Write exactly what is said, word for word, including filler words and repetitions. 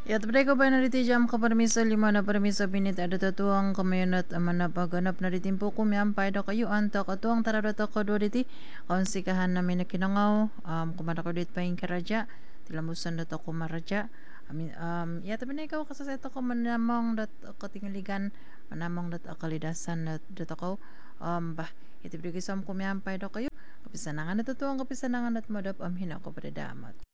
Ya tapada ko ba nariti jam ka permisa lima na permisa binit ada tatuang kamayunat aman na pagganap na ritimpo ko miyampay da kayo anta katuang tararata ko do riti kaonsikahan namin na kinangaw um, kumara ko dit pa yung karaja tilamusan dat ako maraja amin um ya tabi na ikaw kasaseto ko manamong dat katingaligan manamong dat akalidasan dat dat ako um bah iti bigay sam ko miyampay da kayo kapisanangan na tatuang kapisanangan at madap am hina ko pada damat